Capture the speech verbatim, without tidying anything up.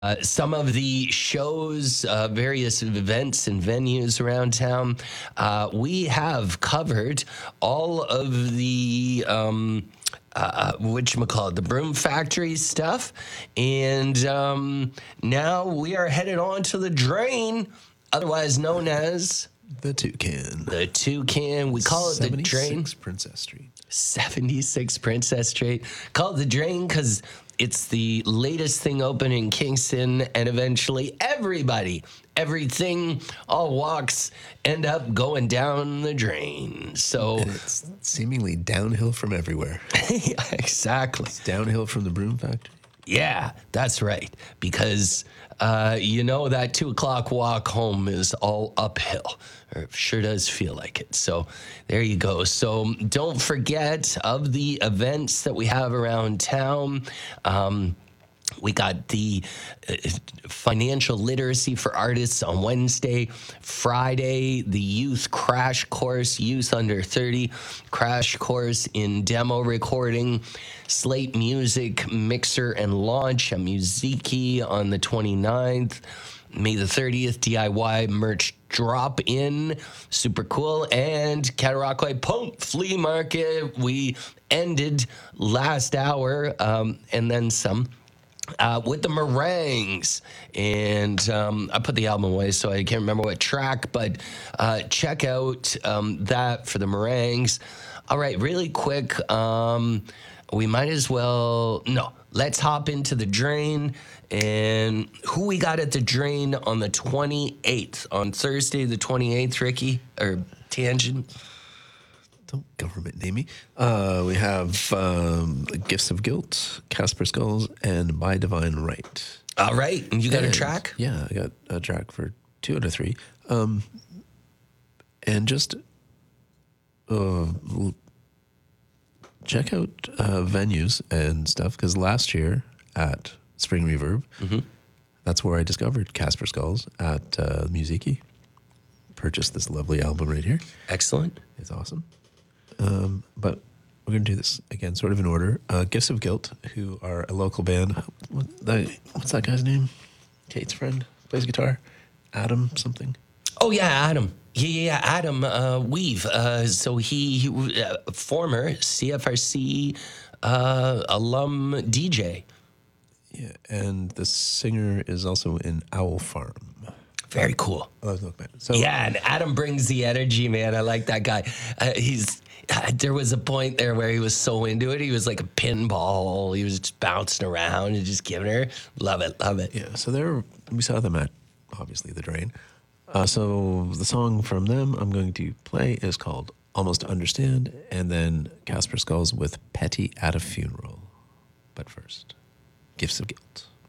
Uh, some of the shows, uh, various events and venues around town. Uh, we have covered all of the um, uh, whatchamacallit, the Broom Factory stuff. And um, now we are headed on to the Drain, otherwise known as The Toucan. the Toucan. We call it the Drain. seventy-six Princess Street. seventy-six Princess Street. Call it the Drain because it's the latest thing open in Kingston, and eventually everybody, everything, all walks end up going down the drain. So And it's seemingly downhill from everywhere. yeah, exactly. It's downhill from the Broom Factory. Yeah, that's right. Because uh, you know that two o'clock walk home is all uphill, or it sure does feel like it. So there you go. So don't forget of the events that we have around town. Um, We got the uh, financial literacy for artists on Wednesday. Friday, the youth crash course, youth under thirty crash course in demo recording. Slate Music Mixer and Launch at Musiki on the twenty-ninth. May the thirtieth, D I Y merch drop in. Super cool. And Cataraqui Pump Flea Market. We ended last hour um, and then some. Uh, with the Meringues. And um, I put the album away, so I can't remember what track, but uh, check out um, that for the Meringues. All right, really quick, um, we might as well, no, let's hop into the Drain. And who we got at the Drain on the twenty-eighth, on Thursday the twenty-eighth, Ricky, or Tangent? Don't government name me. Uh, we have um, Gifts of Guilt, Casper Skulls, and My Divine Right. All right, and you got And, a track? Yeah, I got a track for two out of three. Um, and just uh, l- check out uh, venues and stuff, because last year at Spring Reverb, that's where I discovered Casper Skulls at uh, Musiki. Purchased this lovely album right here. Excellent. It's awesome. Um, but we're going to do this again, sort of in order. Uh, Gifts of Guilt, who are a local band. What, the, what's that guy's name? Kate's friend, plays guitar. Adam something. Oh yeah, Adam. Yeah, yeah, yeah. Adam uh, Weave. Uh, so he, he uh, former C F R C uh, alum D J. Yeah, and the singer is also in Owl Farm. Very cool. Oh, look, man. So Yeah, and Adam brings the energy, man. I like that guy. Uh, he's uh, there was a point there where he was so into it. He was like a pinball. He was just bouncing around and just giving her. Love it, love it. yeah, so they're we saw them at obviously the Drain. Uh, so the song from them I'm going to play is called Almost Understand, and then Casper Skulls with Petty at a Funeral. But first, Gifts of Guilt.